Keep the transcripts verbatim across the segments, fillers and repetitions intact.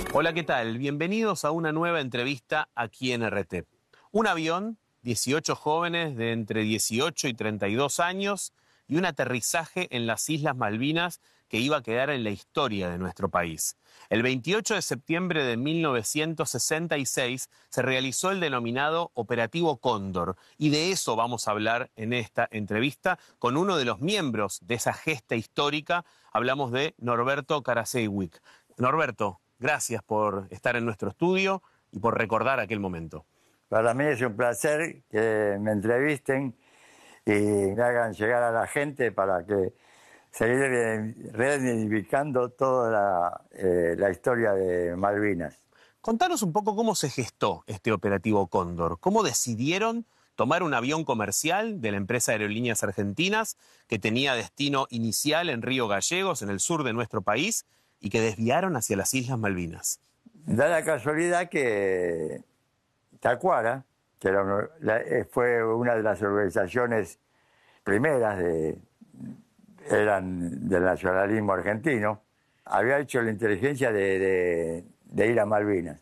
Hola, ¿qué tal? Bienvenidos a una nueva entrevista aquí en R T. Un avión, dieciocho jóvenes de entre dieciocho y treinta y dos años y un aterrizaje en las Islas Malvinas que iba a quedar en la historia de nuestro país. El veintiocho de septiembre de mil novecientos sesenta y seis se realizó el denominado Operativo Cóndor y de eso vamos a hablar en esta entrevista con uno de los miembros de esa gesta histórica. Hablamos de Norberto Karaszewicz. Norberto, gracias por estar en nuestro estudio y por recordar aquel momento. Para mí es un placer que me entrevisten y me hagan llegar a la gente para que seguir reivindicando toda la, eh, la historia de Malvinas. Contanos un poco cómo se gestó este operativo Cóndor. ¿Cómo decidieron tomar un avión comercial de la empresa Aerolíneas Argentinas que tenía destino inicial en Río Gallegos, en el sur de nuestro país, y que desviaron hacia las Islas Malvinas? Da la casualidad que Tacuara, que era una, la, fue una de las organizaciones primeras de, eran del nacionalismo argentino, había hecho la inteligencia de, de, de ir a Malvinas.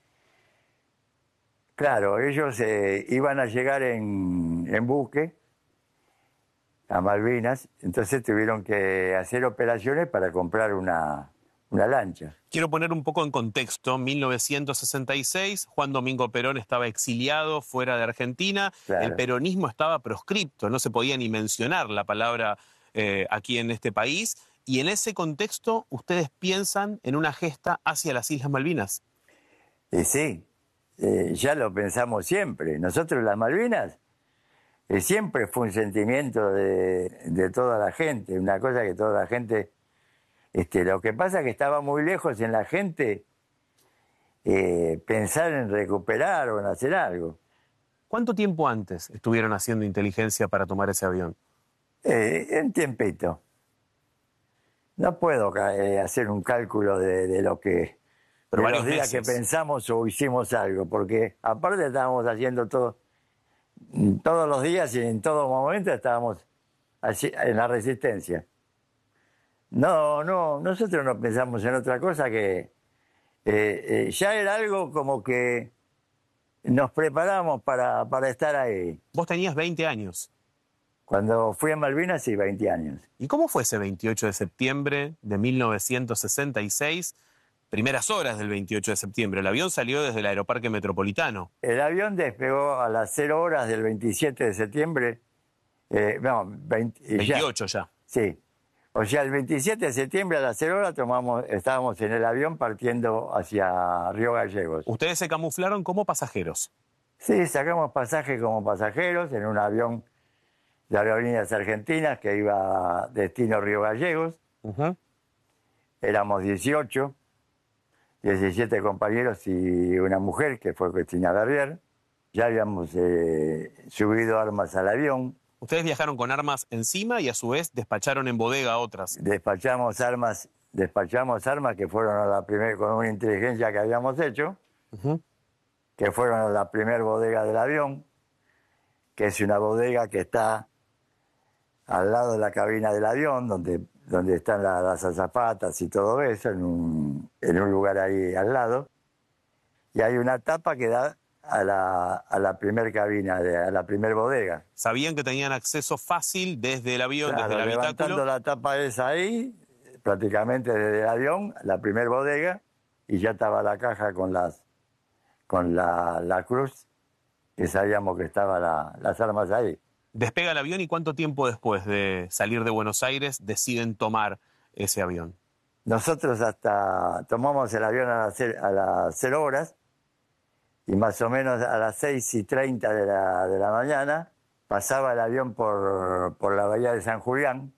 Claro, ellos eh, iban a llegar en, en buque a Malvinas, entonces tuvieron que hacer operaciones para comprar una, una lancha. Quiero poner un poco en contexto. mil novecientos sesenta y seis, Juan Domingo Perón estaba exiliado fuera de Argentina, Claro. El peronismo estaba proscripto, no se podía ni mencionar la palabra eh, aquí en este país, y en ese contexto ustedes piensan en una gesta hacia las Islas Malvinas. Y sí, eh, ya lo pensamos siempre. Nosotros las Malvinas eh, siempre fue un sentimiento de, de toda la gente, una cosa que toda la gente... Este, lo que pasa es que estaba muy lejos en la gente eh, pensar en recuperar o en hacer algo. ¿Cuánto tiempo antes estuvieron haciendo inteligencia para tomar ese avión? Eh, en tiempito. No puedo eh, hacer un cálculo de, de lo que... Pero de los varios días meses. que pensamos o hicimos algo, porque aparte estábamos haciendo todo, todos los días y en todo momento estábamos así, en la resistencia. No, no, nosotros no pensamos en otra cosa que eh, eh, ya era algo como que nos preparamos para, para estar ahí. Vos tenías veinte años. Cuando fui a Malvinas, sí, veinte años. ¿Y cómo fue ese veintiocho de septiembre de mil novecientos sesenta y seis? Primeras horas del veintiocho de septiembre. El avión salió desde el Aeroparque Metropolitano. El avión despegó a las cero horas del veintisiete de septiembre. Eh, no, veinte, veintiocho ya. ya. Sí. O sea, el veintisiete de septiembre a las cero horas tomamos, estábamos en el avión partiendo hacia Río Gallegos. Ustedes se camuflaron como pasajeros. Sí, sacamos pasaje como pasajeros en un avión de Aerolíneas Argentinas que iba a destino Río Gallegos. Uh-huh. Éramos dieciocho, diecisiete compañeros y una mujer que fue Cristina Berrier. Ya habíamos eh, subido armas al avión. Ustedes viajaron con armas encima y a su vez despacharon en bodega a otras. Despachamos armas, despachamos armas que fueron a la primera, con una inteligencia que habíamos hecho, Uh-huh. que fueron a la primera bodega del avión, que es una bodega que está al lado de la cabina del avión, donde, donde están la, las azafatas y todo eso, en un, en un lugar ahí al lado. Y hay una tapa que da a la, a la primer cabina, de, a la primer bodega. Sabían que tenían acceso fácil desde el avión, Claro, desde el levantando habitáculo. la tapa esa ahí, prácticamente desde el avión, la primer bodega, y ya estaba la caja con las con la, la cruz, que sabíamos que estaban la, las armas ahí. Despega el avión y ¿cuánto tiempo después de salir de Buenos Aires deciden tomar ese avión? Nosotros hasta tomamos el avión a las, a las cero horas, y más o menos a las seis y treinta de la, de la mañana pasaba el avión por, por la bahía de San Julián,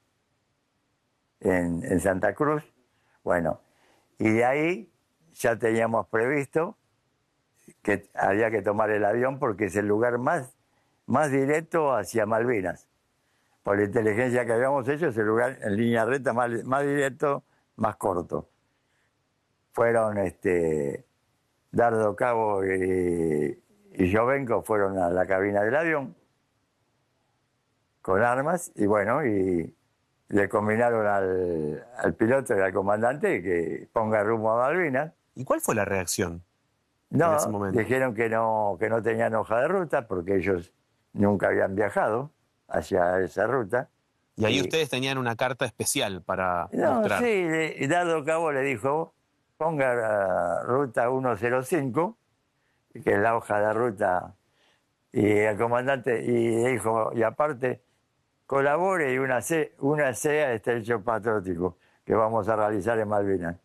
en, en Santa Cruz. Bueno, y de ahí ya teníamos previsto que había que tomar el avión porque es el lugar más, más directo hacia Malvinas. Por la inteligencia que habíamos hecho, es el lugar en línea recta más, más directo, más corto. Fueron este, Dardo Cabo y, y Jovenco fueron a la cabina del avión con armas y bueno, y le combinaron al, al piloto y al comandante que ponga rumbo a Malvinas. ¿Y cuál fue la reacción en No, ese momento? dijeron que no, que no tenían hoja de ruta porque ellos nunca habían viajado hacia esa ruta. Y ahí Y, ustedes tenían una carta especial para no, sí, mostrar. le- Dardo Cabo le dijo, ponga la ruta ciento cinco, que es la hoja de ruta, y el comandante, y dijo, y aparte, colabore y una C, una sea este hecho patriótico que vamos a realizar en Malvinas.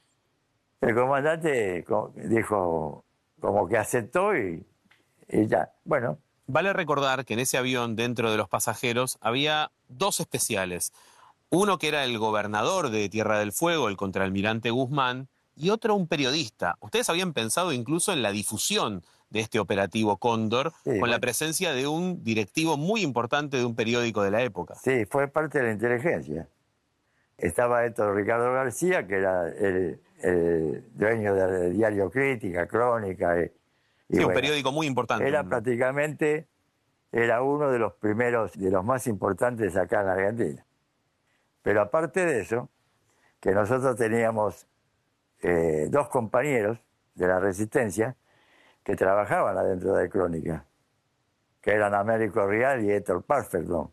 El comandante co- dijo, como que aceptó y, y ya. Bueno, Vale recordar que en ese avión, dentro de los pasajeros, había dos especiales. Uno que era el gobernador de Tierra del Fuego, el contraalmirante Guzmán, y otro un periodista. Ustedes habían pensado incluso en la difusión de este operativo Cóndor, sí, con la fue, presencia de un directivo muy importante de un periódico de la época. sí, fue parte de la inteligencia. Estaba Héctor Ricardo García, que era el, el dueño del diario Crítica, Crónica, y, y Sí, un bueno, periódico muy importante. era Un... prácticamente, era uno de los primeros, de los más importantes acá en Argentina. Pero aparte de eso, que nosotros teníamos eh, dos compañeros de la Resistencia que trabajaban adentro de Crónica, que eran Américo Rial y Héctor Parferton.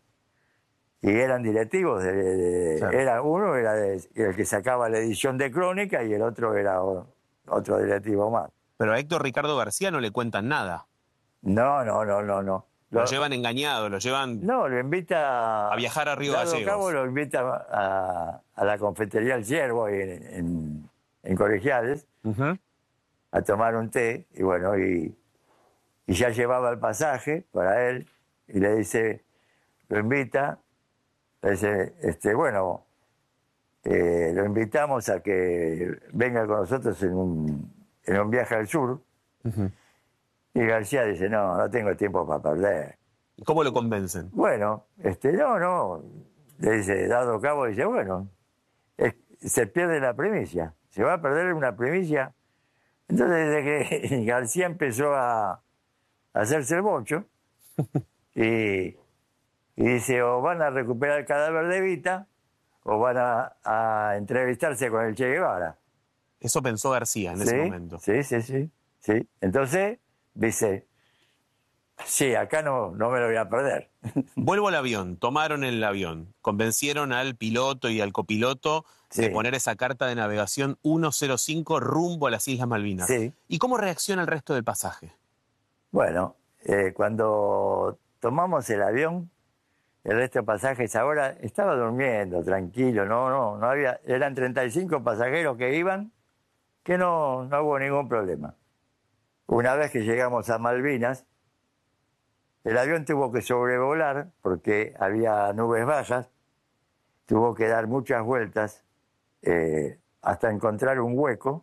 Y eran directivos, de, de- Claro. era uno era de- el que sacaba la edición de Crónica y el otro era o- otro directivo más. Pero a Héctor Ricardo García no le cuentan nada. No, no, no, no, no. Lo Lo, llevan engañado, lo llevan no, lo invita, a viajar a Río Dado Cabo Gallegos. lo invita a, a la confitería El Ciervo ahí en, en, en Colegiales Ujú. a tomar un té y bueno, y, y ya llevaba el pasaje para él y le dice, lo invita, le dice, este, bueno, eh, lo invitamos a que venga con nosotros en un, en un viaje al sur. Ujú. Y García dice, no, no tengo tiempo para perder. ¿Y cómo lo convencen? Bueno, este, no, no, le dice, Dado Cabo, dice, bueno, es- se pierde la primicia, se va a perder una primicia. Entonces, desde que García empezó a, a hacerse el bocho, y, y dice, o van a recuperar el cadáver de Evita, o van a, a entrevistarse con el Che Guevara. Eso pensó García en ese Sí, momento. sí, sí, sí, sí. Entonces, dice, sí, acá no, no me lo voy a perder. Vuelvo al avión, tomaron el avión, convencieron al piloto y al copiloto de Sí, poner esa carta de navegación ciento cinco rumbo a las Islas Malvinas. sí. ¿Y cómo reacciona el resto del pasaje? Bueno, eh, cuando tomamos el avión, el resto de pasajes ahora estaba durmiendo, tranquilo, no, no, no había, eran treinta y cinco pasajeros que iban, que no, no hubo ningún problema. Una vez que llegamos a Malvinas, el avión tuvo que sobrevolar porque había nubes bajas, tuvo que dar muchas vueltas eh, hasta encontrar un hueco.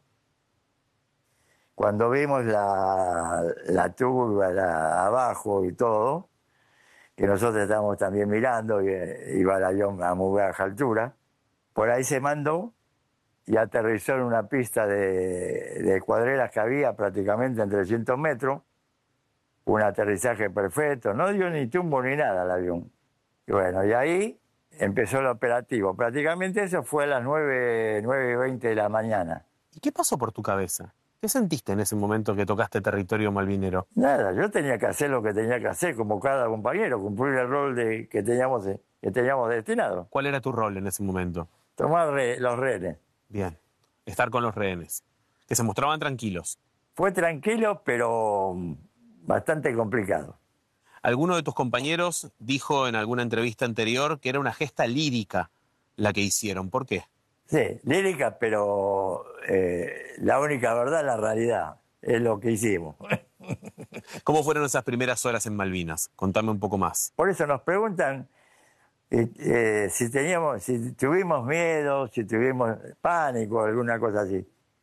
Cuando vimos la, la turba la- abajo y todo, que nosotros estábamos también mirando, y, eh, iba el avión a muy baja altura, por ahí se mandó y aterrizó en una pista de, de cuadreras que había prácticamente en trescientos metros, un aterrizaje perfecto, no dio ni tumbo ni nada el avión. Y bueno, y ahí empezó el operativo. Prácticamente eso fue a las nueve, nueve y veinte de la mañana. ¿Y qué pasó por tu cabeza? ¿Qué sentiste en ese momento que tocaste territorio malvinero? Nada, yo tenía que hacer lo que tenía que hacer, como cada compañero, cumplir el rol de, que, teníamos, que teníamos destinado. ¿Cuál era tu rol en ese momento? Tomar re- los rehenes. Bien, estar con los rehenes, que se mostraban tranquilos. Fue tranquilo, pero bastante complicado. Alguno de tus compañeros dijo en alguna entrevista anterior que era una gesta lírica la que hicieron. ¿Por qué? Sí, lírica, pero eh, la única verdad, la realidad, es lo que hicimos. ¿Cómo fueron esas primeras horas en Malvinas? Contame un poco más. Por eso nos preguntan eh, eh, si teníamos, si tuvimos miedo, si tuvimos pánico, alguna cosa así.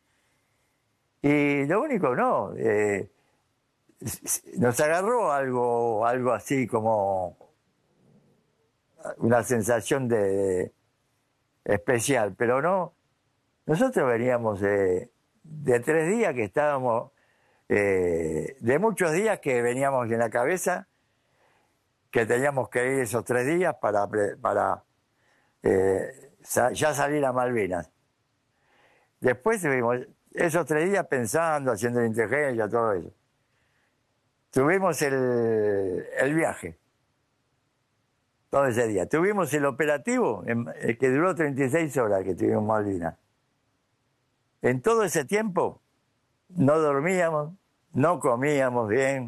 Y lo único, no, eh, nos agarró algo, algo así como una sensación de especial, pero no. Nosotros veníamos de, de tres días que estábamos, eh, de muchos días que veníamos en la cabeza, que teníamos que ir esos tres días para, para eh, sa- ya salir a Malvinas. Después vimos, esos tres días pensando, haciendo inteligencia, todo eso. Tuvimos el, el viaje, todo ese día. Tuvimos el operativo, en, el que duró treinta y seis horas que tuvimos en Malvinas. En todo ese tiempo no dormíamos, no comíamos bien.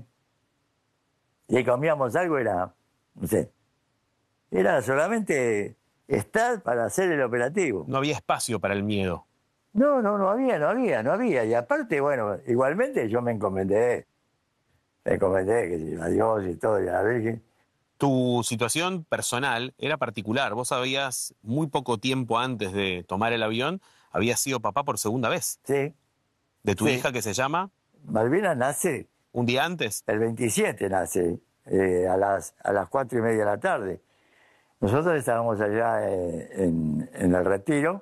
Si comíamos algo era, no sé, era solamente estar para hacer el operativo. No había espacio para el miedo. No, no, no había, no había, no había. Y aparte, bueno, igualmente yo me encomendé, me encomendé que a Dios y todo, y a la Virgen. Tu situación personal era particular. Vos habías, muy poco tiempo antes de tomar el avión, habías sido papá por segunda vez. Sí. ¿De tu Sí. hija que se llama? Malvinas nace, ¿Un día antes? el veintisiete nace, eh, a, las, a las cuatro y media de la tarde. Nosotros estábamos allá eh, en, en el Retiro,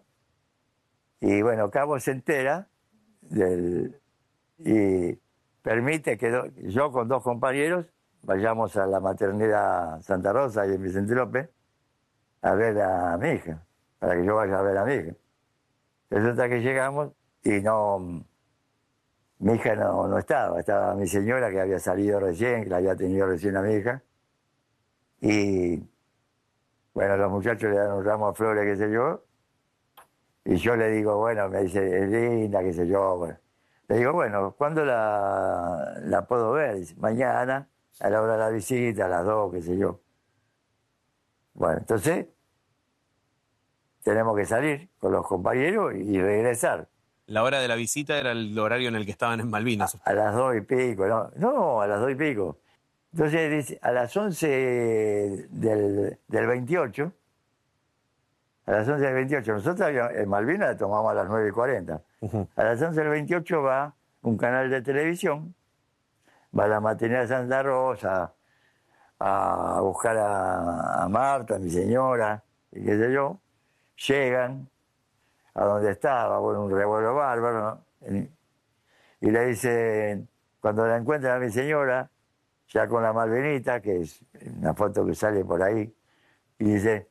y bueno, Cabo se entera del, y permite que do, yo con dos compañeros vayamos a la maternidad Santa Rosa y en Vicente López a ver a mi hija, para que yo vaya a ver a mi hija. Resulta que llegamos y no, mi hija no, no estaba, estaba mi señora que había salido recién, que la había tenido recién a mi hija, y bueno, los muchachos le dan un ramo de flores, qué sé yo, y yo le digo, bueno, me dice, es linda, qué sé yo, bueno. Le digo, bueno, ¿cuándo la, la puedo ver? Dice, mañana, a la hora de la visita, a las dos, qué sé yo. Bueno, entonces, tenemos que salir con los compañeros y regresar. La hora de la visita era el horario en el que estaban en Malvinas. A, a las dos y pico, ¿no? No, a las dos y pico. Entonces, dice, a las once del, del veintiocho, a las once del veintiocho, nosotros en Malvinas tomamos a las nueve y cuarenta. Uh-huh. A las once del veintiocho va un canal de televisión, va la maternidad de Santa Rosa a buscar a, a Marta, mi señora, y qué sé yo. Llegan a donde estaba, bueno, un revuelo bárbaro, ¿no? Y, y le dicen, cuando la encuentran a mi señora, ya con la Malvinita, que es una foto que sale por ahí, y dice,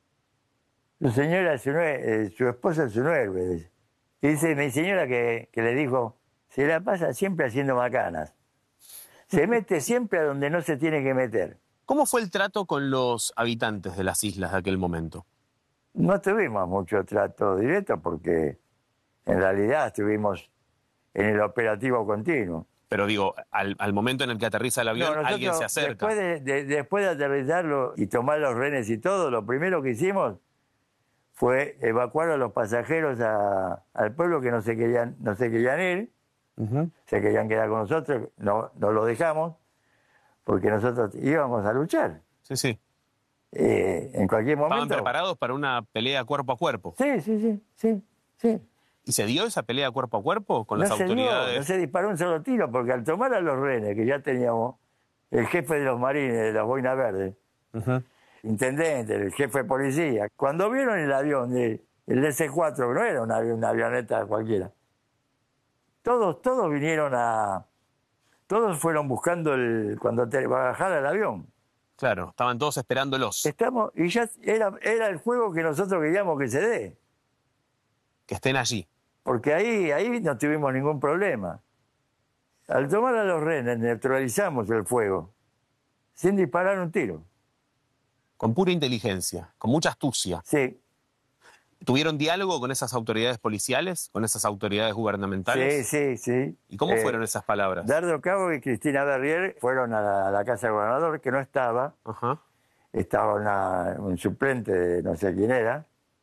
su señora, su, eh, su esposa es su héroe. Y dice mi señora que, que le dijo, se la pasa siempre haciendo macanas. Se mete siempre a donde no se tiene que meter. ¿Cómo fue el trato con los habitantes de las islas de aquel momento? No tuvimos mucho trato directo porque en realidad estuvimos en el operativo continuo. Pero digo, al, al momento en el que aterriza el avión, no, alguien se acerca. Después de, de, después de aterrizarlo y tomar los rehenes y todo, lo primero que hicimos fue evacuar a los pasajeros a, al pueblo que no se querían, no se querían ir, uh-huh. Se querían quedar con nosotros, no, no lo dejamos, porque nosotros íbamos a luchar. Sí, sí. Eh, en cualquier momento. ¿Estaban preparados para una pelea cuerpo a cuerpo? Sí, sí, sí, sí, sí. ¿Y se dio esa pelea cuerpo a cuerpo con no las se autoridades? Dio, no se disparó un solo tiro, porque al tomar a los rehenes, que ya teníamos el jefe de los marines, de las boinas verdes, uh-huh. Intendente, el jefe de policía, cuando vieron el avión, el, el D C cuatro, no era una, una avioneta cualquiera, todos, todos vinieron a... Todos fueron buscando el cuando te bajara el avión. Claro, estaban todos esperándolos. Estamos, y ya era, era el juego que nosotros queríamos que se dé. Que estén allí. Porque ahí, ahí no tuvimos ningún problema. Al tomar a los rehenes, neutralizamos el fuego, sin disparar un tiro. Con pura inteligencia, con mucha astucia. Sí. ¿Tuvieron diálogo con esas autoridades policiales, con esas autoridades gubernamentales? Sí, sí, sí. ¿Y cómo eh, fueron esas palabras? Dardo Cabo y Cristina Berrier fueron a la, a la casa del gobernador, que no estaba. Uh-huh. Estaba una, un suplente de no sé quién era.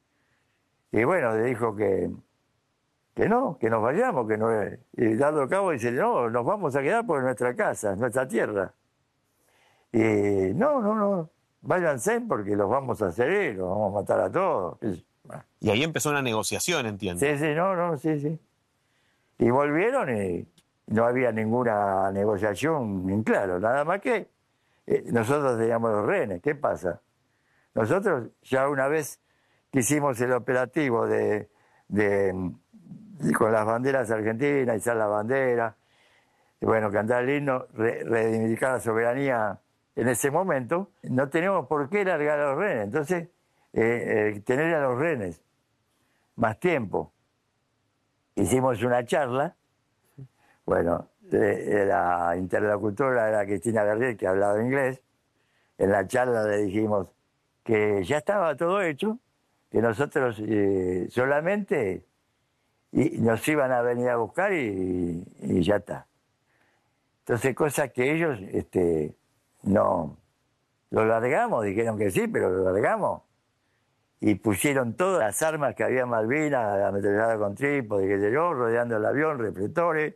Y bueno, le dijo que, que no, que nos vayamos. que no Y Dardo Cabo dice, no, nos vamos a quedar por nuestra casa, nuestra tierra. Y no, no, no, váyanse porque los vamos a hacer, los vamos a matar a todos. Y ahí empezó una negociación, entiendo. Sí, sí, no, no, sí, sí. Y volvieron y no había ninguna negociación en claro, nada más que eh, nosotros teníamos los rehenes. ¿Qué pasa? Nosotros ya una vez que hicimos el operativo de, de, de con las banderas argentinas, izar la bandera, y bueno, cantar el himno, re, reivindicar la soberanía en ese momento, no teníamos por qué largar a los rehenes. Entonces, eh, eh, tener a los rehenes más tiempo hicimos una charla. Bueno, eh, la interlocutora era Cristina Guerrier, que hablaba inglés. En la charla le dijimos que ya estaba todo hecho, que nosotros eh, solamente y nos iban a venir a buscar y, y ya está. Entonces, cosas que ellos este, no... Lo largamos, dijeron que sí, pero lo largamos. Y pusieron todas las armas que había en Malvinas, la ametralladora con trípode, qué sé yo, rodeando el avión, reflectores.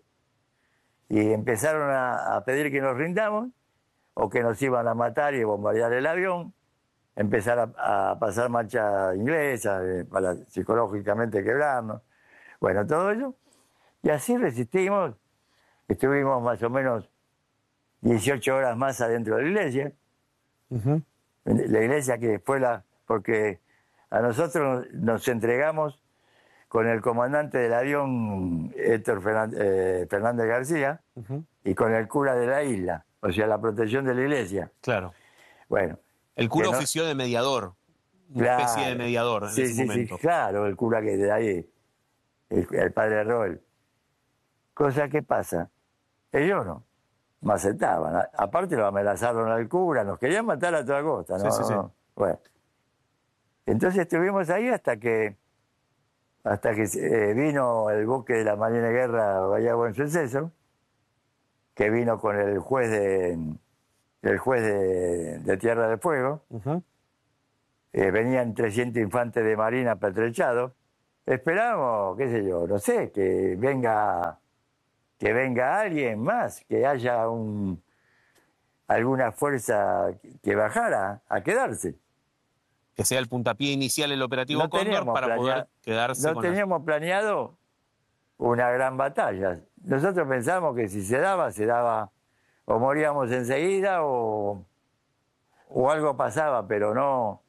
Y empezaron a, a pedir que nos rindamos, o que nos iban a matar y bombardear el avión. Empezar a, a pasar marcha inglesa eh, para psicológicamente quebrarnos. Bueno, todo eso. Y así resistimos. Estuvimos más o menos dieciocho horas más adentro de la iglesia. Uh-huh. La iglesia que después la... Porque a nosotros nos entregamos con el comandante del avión, Héctor Fernández, eh, Fernández García, uh-huh. y con el cura de la isla, o sea, la protección de la iglesia. Claro. Bueno. El cura no... ofició de mediador, una claro, especie de mediador en sí, ese sí, momento. Sí, claro, el cura que de ahí, el, el padre Roel. Cosa que pasa, ellos no, me aceptaban. A, aparte lo amenazaron al cura, nos querían matar a toda costa, ¿no? Sí, sí, sí. Bueno. Entonces estuvimos ahí hasta que hasta que eh, vino el buque de la Marina de Guerra Bahía Buen Suceso, que vino con el juez de el juez de, de Tierra del Fuego. Uh-huh. Eh, venían trescientos infantes de marina pertrechados. Esperamos, qué sé yo, no sé, que venga que venga alguien más, que haya un alguna fuerza que bajara a quedarse. Que sea el puntapié inicial el operativo no Cóndor para planea... poder quedarse No con teníamos la... planeado una gran batalla. Nosotros pensamos que si se daba, se daba o moríamos enseguida o, o algo pasaba, pero no,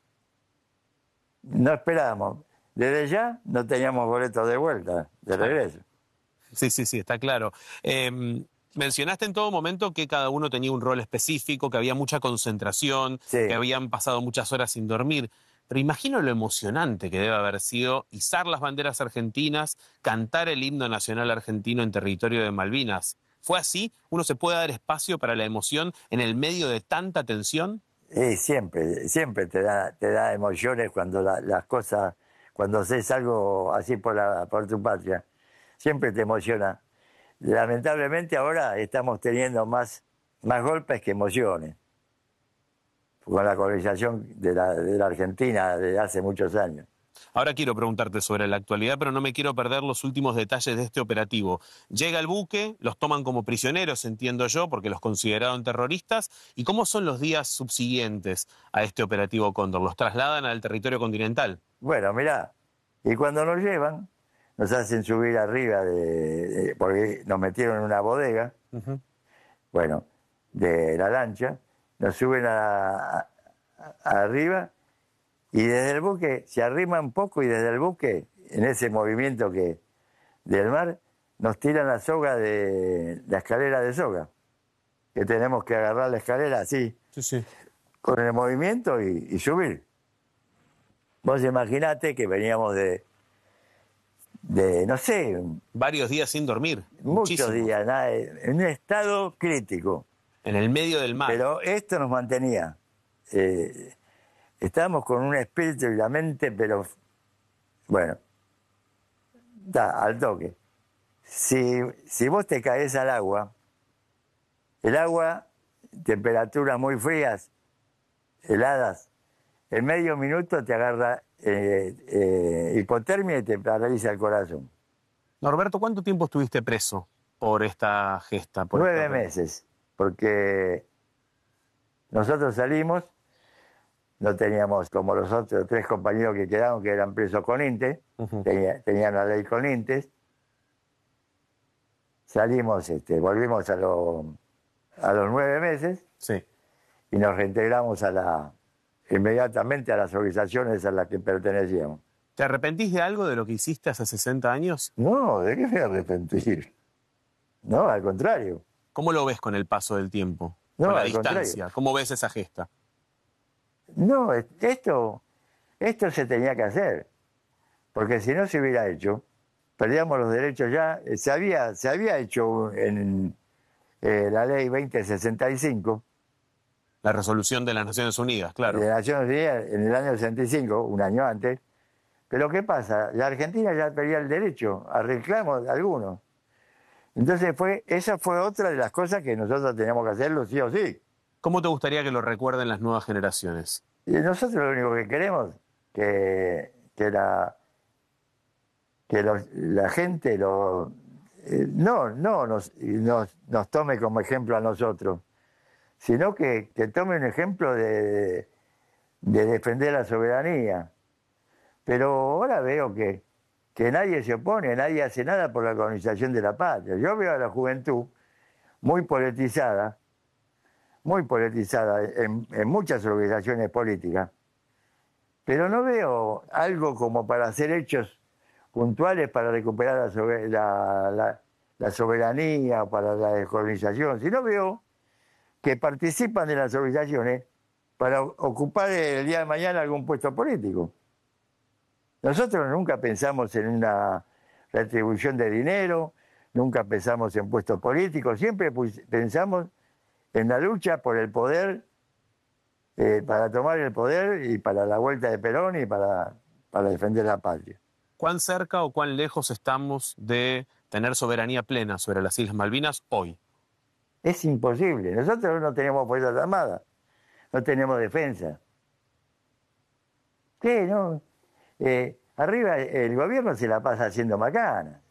no esperábamos. Desde ya no teníamos boletos de vuelta, de regreso. Sí, sí, sí, está claro. Eh, mencionaste en todo momento que cada uno tenía un rol específico, que había mucha concentración, sí. que habían pasado muchas horas sin dormir. Pero imagino lo emocionante que debe haber sido izar las banderas argentinas, cantar el himno nacional argentino en territorio de Malvinas. ¿Fue así? ¿Uno se puede dar espacio para la emoción en el medio de tanta tensión? Sí, siempre, siempre te da, te da emociones cuando la, las cosas, cuando haces algo así por, la, por tu patria. Siempre te emociona. Lamentablemente ahora estamos teniendo más, más golpes que emociones, con la colonización de la, de la Argentina de hace muchos años. Ahora quiero preguntarte sobre la actualidad, pero no me quiero perder los últimos detalles de este operativo. Llega el buque, los toman como prisioneros, entiendo yo, porque los consideraron terroristas. ¿Y cómo son los días subsiguientes a este operativo Cóndor? ¿Los trasladan al territorio continental? Bueno, mirá, y cuando nos llevan, nos hacen subir arriba, de, de porque nos metieron en una bodega, uh-huh. bueno, de la lancha, nos suben a, a, a arriba y desde el buque se arrima un poco y desde el buque, en ese movimiento que del mar, nos tiran la soga de la escalera de soga, que tenemos que agarrar la escalera así, sí, sí. con el movimiento y, y subir. Vos imaginate que veníamos de, de, no sé... Varios días sin dormir. Muchos muchísimo. días, nada, en un estado crítico. En el medio del mar. Pero esto nos mantenía. Eh, estábamos con un espíritu y la mente, pero bueno, da, al toque. Si, si vos te caes al agua, el agua, temperaturas muy frías, heladas, en medio minuto te agarra eh, eh, hipotermia y te paraliza el corazón. Norberto, ¿cuánto tiempo estuviste preso por esta gesta? Por Nueve esta... meses, porque nosotros salimos, no teníamos como los otros tres compañeros que quedaron, que eran presos con INTE, uh-huh. tenía, tenían la ley con INTE. Salimos, este, volvimos a, lo, a los nueve meses sí. y nos reintegramos a la, inmediatamente a las organizaciones a las que pertenecíamos. ¿Te arrepentís de algo de lo que hiciste hace sesenta años? No, ¿de qué me arrepentir? No, al contrario. ¿Cómo lo ves con el paso del tiempo? No, con la al distancia. Contrario. ¿Cómo ves esa gesta? No, esto, esto se tenía que hacer. Porque si no se hubiera hecho, perdíamos los derechos ya. Se había, se había hecho en eh, la ley veinte sesenta y cinco. La resolución de las Naciones Unidas, claro. De las Naciones Unidas en el año sesenta y cinco, un año antes. Pero ¿qué pasa? La Argentina ya perdía el derecho a reclamos de algunos. Entonces fue, esa fue otra de las cosas que nosotros teníamos que hacerlo sí o sí. ¿Cómo te gustaría que lo recuerden las nuevas generaciones? Y nosotros lo único que queremos que, que la que los- la gente lo eh, no no nos, nos nos tome como ejemplo a nosotros, sino que, que tome un ejemplo de, de defender la soberanía. Pero ahora veo que, que nadie se opone, nadie hace nada por la colonización de la patria. Yo veo a la juventud muy politizada, muy politizada en, en muchas organizaciones políticas, pero no veo algo como para hacer hechos puntuales para recuperar la, sober- la, la- la soberanía, para la descolonización, sino veo que participan de las organizaciones para o- ocupar el día de mañana algún puesto político. Nosotros nunca pensamos en una retribución de dinero, nunca pensamos en puestos políticos, siempre pues, pensamos en la lucha por el poder, eh, para tomar el poder y para la vuelta de Perón y para, para defender la patria. ¿Cuán cerca o cuán lejos estamos de tener soberanía plena sobre las Islas Malvinas hoy? Es imposible. Nosotros no tenemos Fuerzas Armadas, no tenemos defensa. ¿Qué? No. Eh, arriba el gobierno se la pasa haciendo macanas.